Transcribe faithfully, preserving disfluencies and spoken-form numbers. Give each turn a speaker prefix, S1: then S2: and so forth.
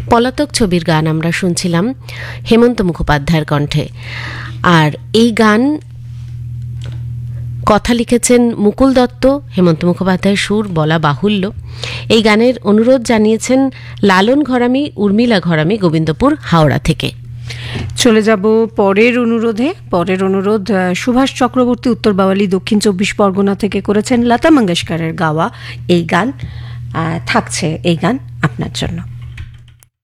S1: পলাতক ছবির গান আমরা শুনছিলাম হেমন্ত মুখোপাধ্যায়ের কণ্ঠে। আর এই গান কথা লিখেছেন মুকুল দত্ত, হেমন্ত মুখোপাধ্যায়ের সুর বলা বাহুল্য। এই গানের অনুরোধ জানিয়েছেন লালন ঘরামি, উর্মিলা ঘরামি, গোবিন্দপুর, হাওড়া থেকে।
S2: চলে যাব পরের অনুরোধে। পরের অনুরোধ সুভাষ চক্রবর্তী, উত্তর বাওয়ালি, দক্ষিণ চব্বিশ পরগনা থেকে করেছেন। লতা মঙ্গেশকরের গাওয়া এই গান থাকছে, এই গান আপনার জন্য।